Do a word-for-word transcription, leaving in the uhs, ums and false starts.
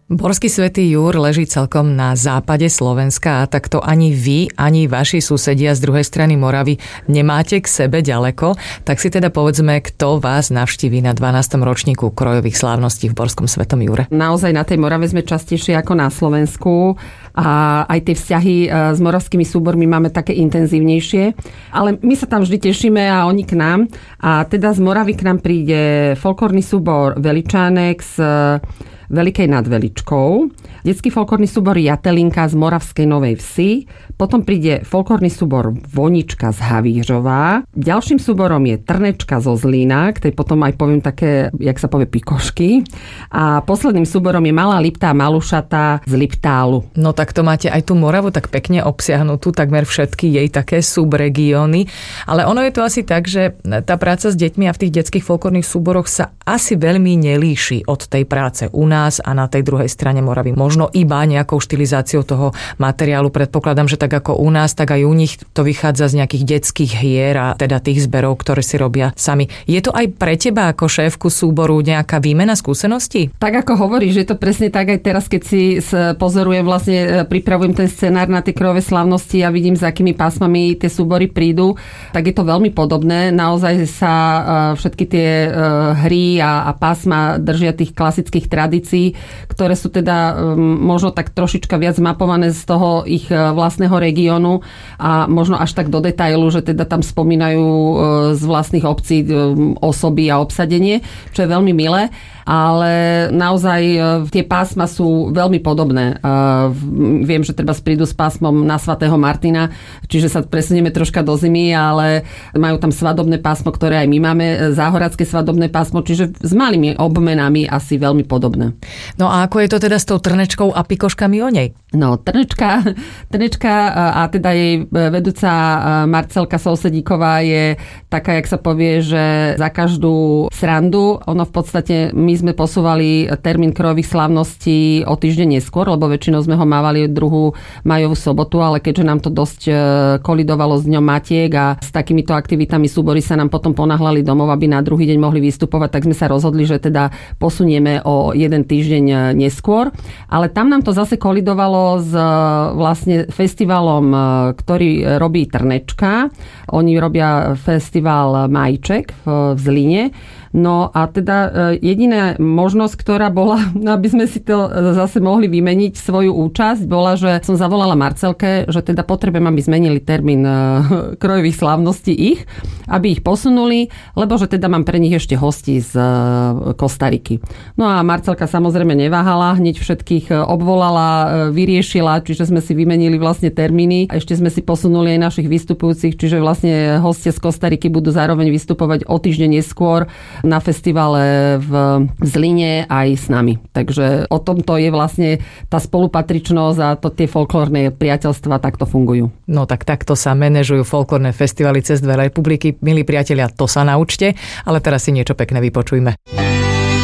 Borský Svätý Jur leží celkom na západe Slovenska a takto ani vy, ani vaši susedia z druhej strany Moravy nemáte k sebe ďaleko. Tak si teda povedzme, kto vás navštíví na dvanástom ročníku krojových slávností v Borskom Svätom Jure. Naozaj na tej Morave sme častejšie ako na Slovensku a aj tie vzťahy s moravskými súbormi máme také intenzívnejšie. Ale my sa tam vždy tešíme a oni k nám. A teda z Moravy k nám príde folklórny súbor Veličánek z Veľkej nad Veličkou, detský folklórny súbor Jatelinka z Moravskej Novej Vsi, potom príde folklórny súbor Vonička z Havířova, ďalším súborom je Trnečka zo Zlína, k tej potom aj poviem také, jak sa povie, pikošky, a posledným súborom je Malá Liptá Malušata z Liptálu. No tak to máte aj tú Moravu tak pekne obsiahnutú, takmer všetky jej také subregióny, ale ono je to asi tak, že tá práca s deťmi a v tých detských folklórnych súboroch sa asi veľmi nelíši od tej práce u nás a na tej druhej strane Moravy. Možno iba nejakou štilizáciou toho materiálu. Predpokladám, že tak ako u nás, tak aj u nich to vychádza z nejakých detských hier a teda tých zberov, ktoré si robia sami. Je to aj pre teba ako šéfku súboru nejaká výmena skúseností? Tak ako hovoríš, že to presne tak aj teraz, keď si pozorujem, vlastne pripravujem ten scenár na tie krojové slávnosti a vidím, s akými pásmami tie súbory prídu, tak je to veľmi podobné. Naozaj sa všetky tie hry a, a pásma držia tých klasických tradícií, ktoré sú teda možno tak trošička viac mapované z toho ich vlastného regiónu a možno až tak do detailu, že teda tam spomínajú z vlastných obcí osoby a obsadenie, čo je veľmi milé. Ale naozaj tie pásma sú veľmi podobné. Viem, že treba prídu s pásmom na svätého Martina, čiže sa presunieme troška do zimy, ale majú tam svadobné pásmo, ktoré aj my máme, záhoradské svadobné pásmo, čiže s malými obmenami asi veľmi podobné. No a ako je to teda s tou Trnečkou a pikoškami o nej? No, Trnečka, Trnečka a teda jej vedúca Marcelka Sousedíková je taká, jak sa povie, že za každú srandu, ono v podstate my sme posúvali termín krojových slávností o týždeň neskôr, lebo väčšinou sme ho mávali druhú majovú sobotu, ale keďže nám to dosť kolidovalo s Dňom Matiek a s takýmito aktivitami súbory sa nám potom ponáhľali domov, aby na druhý deň mohli vystupovať, tak sme sa rozhodli, že teda posunieme o jeden týždeň neskôr. Ale tam nám to zase kolidovalo s vlastne festivalom, ktorý robí Trnečka. Oni robia festival Majček v Zlíne. No a teda jediná možnosť, ktorá bola, aby sme si to zase mohli vymeniť svoju účasť, bola, že som zavolala Marcelke, že teda potrebujem, aby zmenili termín krojových slávností ich, aby ich posunuli, lebo že teda mám pre nich ešte hostí z Kostariky. No a Marcelka samozrejme neváhala, hneď všetkých obvolala, vyriešila, čiže sme si vymenili vlastne termíny a ešte sme si posunuli aj našich vystupujúcich, čiže vlastne hostia z Kostariky budú zároveň vystupovať o týždeň neskôr na festivale v Zlíne aj s nami. Takže o tomto je vlastne tá spolupatričnosť a to tie folklórne priateľstva takto fungujú. No tak takto sa manažujú folklórne festivaly cez dve republiky. Milí priatelia, to sa naučte, ale teraz si niečo pekné vypočujme.